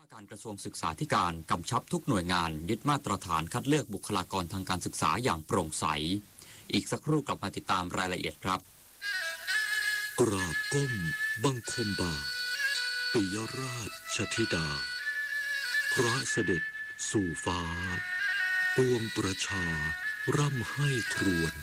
การกระทรวงศึกษาธิการกำชับทุกหน่วยงานยึดมาตรฐานคัดเลือกบุคลากรทางการศึกษาอย่างโปร่งใสอีกสักครู่กลับมาติดตามรายละเอียดครับกราบก้มบังคมบาทปิยราชธิดาพระเสด็จสู่ฟ้าปวงประชาร่ำให้ครวญ